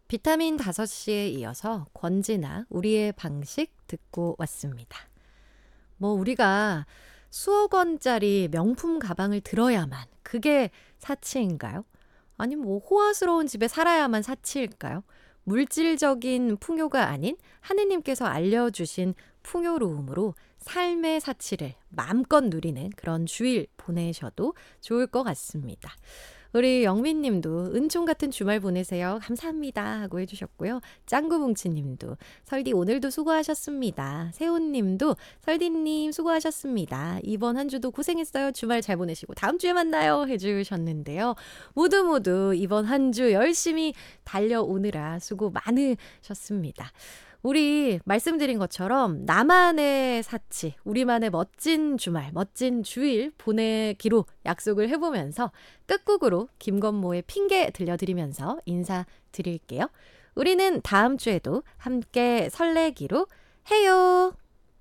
비타민 5시에 이어서 권지나 우리의 방식 듣고 왔습니다. 뭐 우리가 수억 원짜리 명품 가방을 들어야만 그게 사치인가요? 아니면 뭐 호화스러운 집에 살아야만 사치일까요? 물질적인 풍요가 아닌 하느님께서 알려주신 풍요로움으로 삶의 사치를 마음껏 누리는 그런 주일 보내셔도 좋을 것 같습니다. 우리 영민님도 은총 같은 주말 보내세요. 감사합니다 하고 해주셨고요. 짱구뭉치님도 설디 오늘도 수고하셨습니다. 세훈님도 설디님 수고하셨습니다. 이번 한 주도 고생했어요. 주말 잘 보내시고 다음 주에 만나요 해주셨는데요. 모두 이번 한 주 열심히 달려오느라 수고 많으셨습니다. 우리 말씀드린 것처럼 나만의 사치, 우리만의 멋진 주말, 멋진 주일 보내기로 약속을 해보면서 끝곡으로 김건모의 핑계 들려드리면서 인사드릴게요. 우리는 다음 주에도 함께 설레기로 해요.